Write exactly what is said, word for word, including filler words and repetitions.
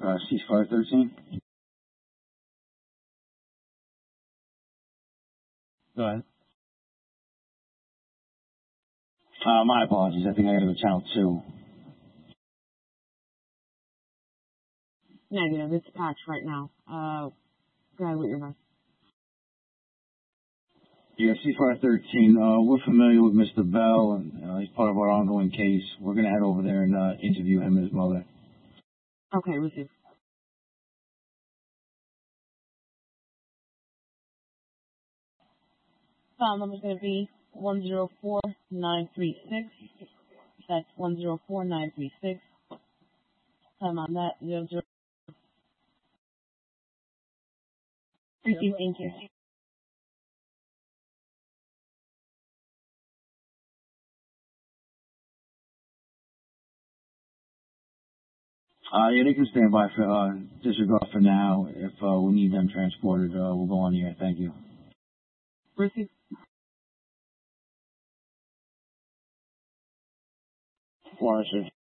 Uh, ceasefire thirteen. Go ahead. Uh, my apologies. I think I got to go channel two. Negative. It's patched right now. Uh, go ahead with your message. Yeah, ceasefire thirteen. Uh, we're familiar with Mister Bell, and uh, he's part of our ongoing case. We're going to head over there and uh, interview him and his mother. Okay, receive. File number is going to be one zero four nine three six. That's one zero four nine three six. Time on that, zero zero. Receive, thank you. Uh, yeah, they can stand by for, uh, disregard for now. If, uh, we need them transported, uh, we'll go on the air. Thank you. Receive. Florence.